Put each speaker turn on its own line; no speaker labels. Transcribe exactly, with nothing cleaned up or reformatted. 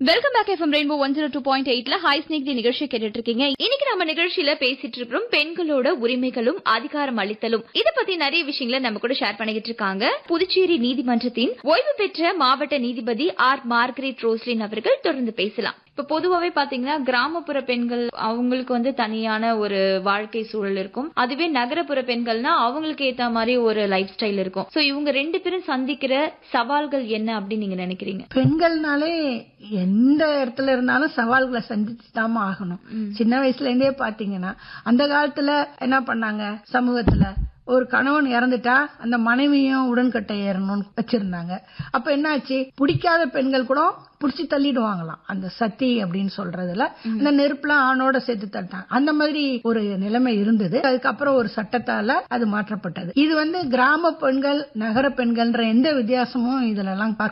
Welcome back FM rainbow one zero two point எயிட்ல hi snake தி நிகழ்ச்சி கேட்டுட்டு இருக்கீங்க. இன்னைக்கு நம்ம நிகழ்ச்சியில பேசிட்டு இருக்கிறோம் பெண்களோட உரிமைகளும் அதிகாரம் அளித்தலும். இத பத்தி நிறைய விஷயங்களை நம்ம கூட ஷேர் பண்ணிக்கிட்டு இருக்காங்க புதுச்சேரி நீதிமன்றத்தின் ஓய்வு பெற்ற மாவட்ட நீதிபதி ஆர் மார்கரெட் ரோஸ்லின் அவர்கள். தொடர்ந்து பேசலாம். இப்ப பொதுவாவே பாத்தீங்கன்னா கிராமப்புற பெண்கள் அவங்களுக்கு வந்து தனியான ஒரு வாழ்க்கை சூழல் இருக்கும். அதுவே நகரப்புற பெண்கள்னா அவங்களுக்கு ஏத்த மாதிரி ஒரு லைஃப் ஸ்டைல் இருக்கும். சோ இவங்க ரெண்டு பேரும் சந்திக்கிற சவால்கள் என்ன அப்படின்னு நீங்க நினைக்கிறீங்க?
பெண்கள்னாலே எந்த இடத்துல இருந்தாலும் சவால்களை சந்திச்சுதாம ஆகணும். சின்ன வயசுல இருந்தே பாத்தீங்கன்னா அந்த காலத்துல என்ன பண்ணாங்க, சமூகத்துல ஒரு கணவன் இறந்துட்டா அந்த மனைவியும் உடன்கட்டை ஏறணும்னு வச்சிருந்தாங்க. அப்ப என்னாச்சு, பிடிக்காத பெண்கள் கூட புடிச்சு தள்ளிடுவாங்களாம். அந்த சத்தி அப்படின்னு சொல்றதுல அந்த நெருப்புலாம் ஆணோட சேர்த்து தட்டாங்க. அந்த மாதிரி ஒரு நிலைமை இருந்தது. அதுக்கப்புறம் ஒரு சட்டத்தால அது மாற்றப்பட்டது. இது வந்து கிராம பெண்கள் நகர பெண்கள்ன்ற எந்த வித்தியாசமும் இதுல எல்லாம்